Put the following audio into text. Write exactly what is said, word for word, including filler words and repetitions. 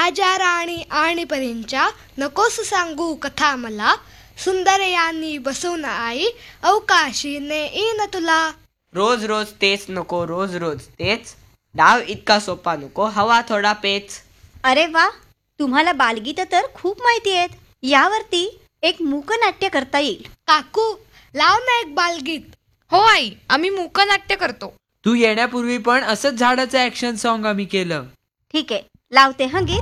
राजा राणी आणि परींच्या नकोस सांगू कथा मला, सुंदर यांनी बसून आई अवकाशी नेईन तुला. रोज रोज तेच नको, रोज रोज तेच, डाव इतका सोपा नको, हवा थोडा पेच. अरे वा, तुम्हाला बालगीतं तर खूप माहिती आहेत. यावरती एक मूकनाट्य करता येईल. काकू, लाव ना एक बालगीत. हो आई, आम्ही मूकनाट्य करतो. तू येण्यापूर्वी पण असंच झाडाचं ऍक्शन सॉन्ग आम्ही केलं. ठीक आहे, लावते हं गीत.